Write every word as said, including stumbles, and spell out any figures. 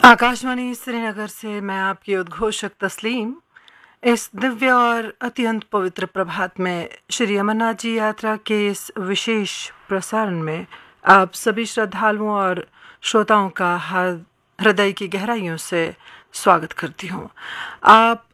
आकाशवाणी श्रीनगर से मैं आपकी उद्घोषक तस्लीम इस दिव्य और अत्यंत पवित्र प्रभात में श्री अमरनाथ जी यात्रा के इस विशेष प्रसारण में आप सभी श्रद्धालुओं और श्रोताओं का हृदय की गहराइयों से स्वागत करती हूँ। आप